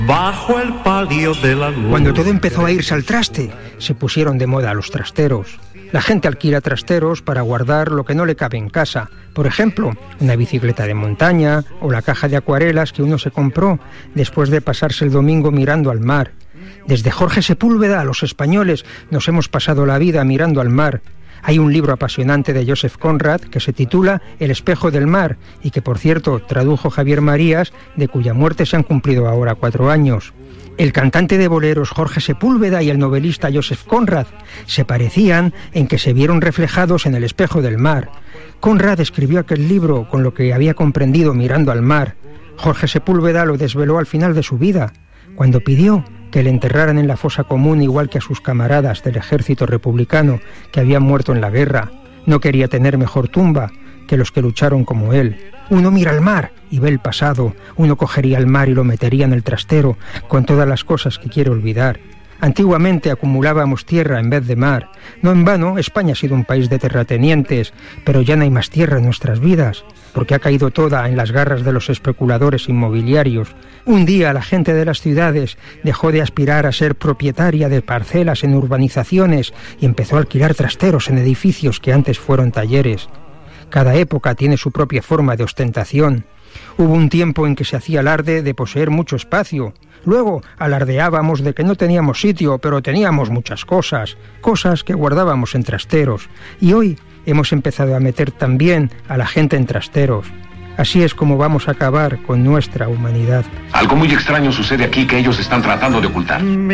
Bajo el palio de la luz. Cuando todo empezó a irse al traste, se pusieron de moda los trasteros. La gente alquila trasteros para guardar lo que no le cabe en casa. Por ejemplo, una bicicleta de montaña o la caja de acuarelas que uno se compró después de pasarse el domingo mirando al mar. Desde Jorge Sepúlveda, los españoles nos hemos pasado la vida mirando al mar. Hay un libro apasionante de Joseph Conrad que se titula El espejo del mar y que, por cierto, tradujo Javier Marías, de cuya muerte se han cumplido ahora 4 años. El cantante de boleros Jorge Sepúlveda y el novelista Joseph Conrad se parecían en que se vieron reflejados en el espejo del mar. Conrad escribió aquel libro con lo que había comprendido mirando al mar. Jorge Sepúlveda lo desveló al final de su vida, cuando pidió que le enterraran en la fosa común igual que a sus camaradas del ejército republicano que habían muerto en la guerra. No quería tener mejor tumba que los que lucharon como él. Uno mira al mar y ve el pasado. Uno cogería el mar y lo metería en el trastero con todas las cosas que quiere olvidar. Antiguamente acumulábamos tierra en vez de mar. No en vano, España ha sido un país de terratenientes, pero ya no hay más tierra en nuestras vidas, porque ha caído toda en las garras de los especuladores inmobiliarios. Un día la gente de las ciudades dejó de aspirar a ser propietaria de parcelas en urbanizaciones y empezó a alquilar trasteros en edificios que antes fueron talleres. Cada época tiene su propia forma de ostentación. Hubo un tiempo en que se hacía alarde de poseer mucho espacio. Luego alardeábamos de que no teníamos sitio, pero teníamos muchas cosas que guardábamos en trasteros. Y hoy hemos empezado a meter también a la gente en trasteros. Así es como vamos a acabar con nuestra humanidad. Algo muy extraño sucede aquí que ellos están tratando de ocultar.